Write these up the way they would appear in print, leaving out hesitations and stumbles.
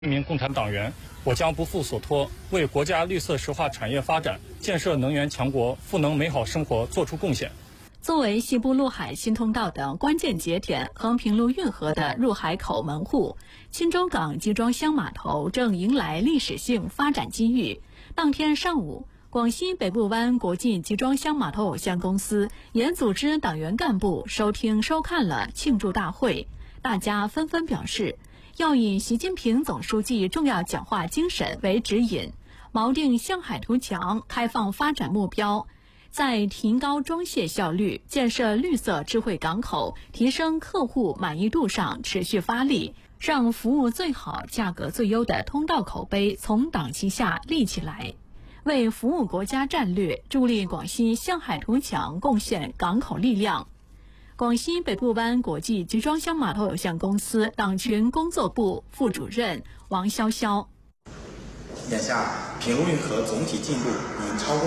一名共产党员，我将不负所托，为国家绿色石化产业发展、建设能源强国、赋能美好生活作出贡献。 作为西部陆海新通道的关键节点，衡平路运河的入海口门户，钦州港集装箱码头正迎来历史性发展机遇。当天上午，广西北部湾国际集装箱码头有限公司也组织党员干部收听收看了庆祝大会，大家纷纷表示，要以习近平总书记重要讲话精神为指引，锚定向海图强开放发展目标，在提高装卸效率、建设绿色智慧港口、提升客户满意度上持续发力，让服务最好、价格最优的通道口碑从党旗下立起来，为服务国家战略、助力广西向海图强贡献港口力量。广西北部湾国际集装箱码头有限公司党群工作部副主任王潇潇： 眼下平陆运河总体进度已经超过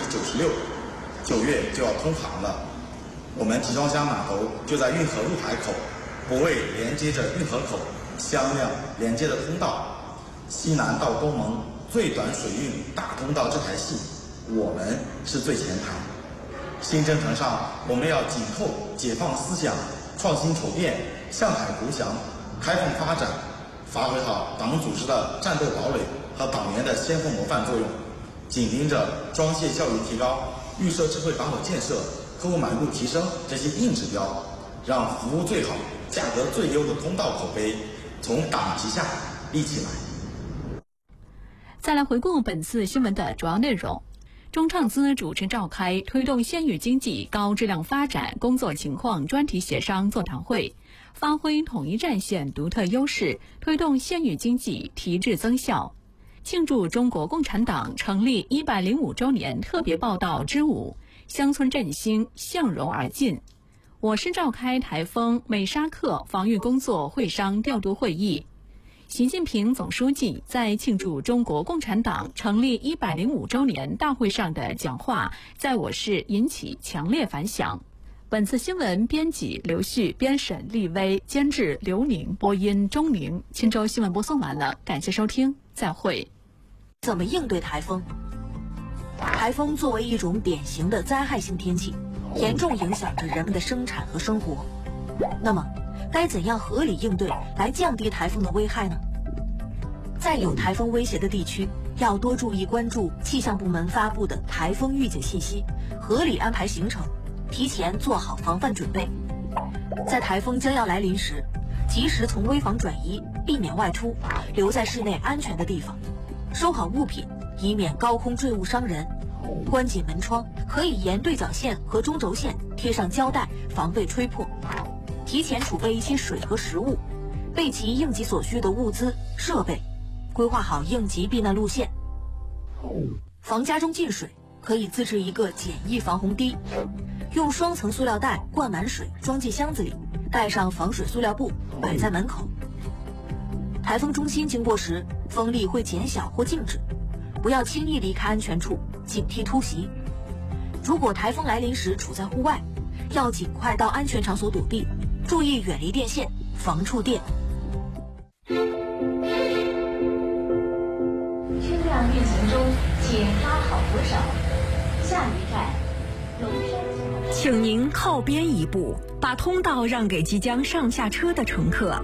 96%，9月就要通航了。我们集装箱码头就在运河入海口，不为连接着运河口箱辆连接的通道，西南到东盟最短水运大通道这台戏，我们是最前排。新征程上，我们要紧扣解放思想、创新筹变、向海图强、开放发展，发挥好党组织的战斗堡垒和党员的先锋模范作用，紧盯着装卸效率提高、绿色智慧港口建设、客户满意度提升这些硬指标，让服务最好、价格最优的通道口碑从党旗下立起来。 再来回顾本次新闻的主要内容。中创资主持召开推动县域经济高质量发展工作情况专题协商座谈会，发挥统一战线独特优势，推动县域经济提质增效。庆祝中国共产党成立105周年特别报道之5，乡村振兴向荣而进。我市召开台风美沙克防御工作会商调度会议。习近平总书记在庆祝中国共产党成立105周年大会上的讲话，在我市引起强烈反响。本次新闻编辑刘旭，编审厉威，监制刘宁，播音钟宁。钦州新闻播送完了，感谢收听，再会。 怎么应对台风？台风作为一种典型的灾害性天气，严重影响着人们的生产和生活。那么该怎样合理应对来降低台风的危害呢？在有台风威胁的地区，要多注意关注气象部门发布的台风预警信息，合理安排行程，提前做好防范准备。在台风将要来临时，及时从危房转移，避免外出，留在室内安全的地方，收好物品，以免高空坠物伤人。关紧门窗，可以沿对角线和中轴线贴上胶带，防备吹破。提前储备一些水和食物，备齐应急所需的物资设备，规划好应急避难路线。防家中进水，可以自制一个简易防洪堤，用双层塑料袋灌满水装进箱子里，盖上防水塑料布，摆在门口。台风中心经过时，风力会减小或静止，不要轻易离开安全处，警惕突袭。如果台风来临时处在户外，要尽快到安全场所躲避，注意远离电线，防触电。 车辆运行中，请拉好扶手。下一站，龙山桥。 请您靠边一步，把通道让给即将上下车的乘客。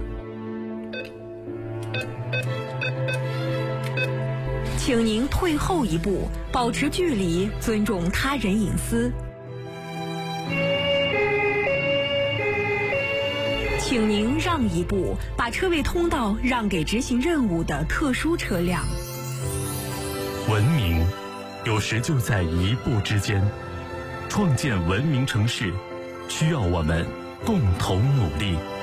请您退后一步，保持距离，尊重他人隐私。请您让一步，把车位通道让给执行任务的特殊车辆。 文明有时就在一步之间，创建文明城市需要我们共同努力。